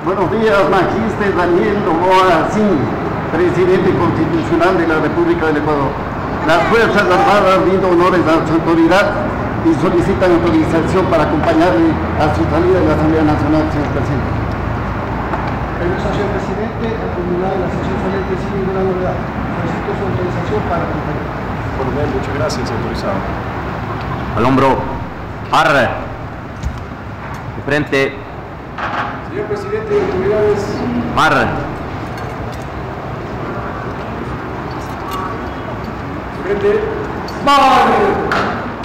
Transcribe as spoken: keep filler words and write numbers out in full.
Buenos días, Magíster Daniel Novoa Sin, presidente constitucional de la República del Ecuador. Las Fuerzas Armadas rinden honores a su autoridad y solicitan autorización para acompañarle a su salida de la Asamblea Nacional, señor presidente. Permiso, señor presidente, al culminar la sesión saliente sin ninguna novedad. Solicito su autorización para acompañar. Por bien, muchas gracias, autorizado. Al hombro. Arre. De frente. Señor presidente, autoridades. Arre. Frente. ¡Vale!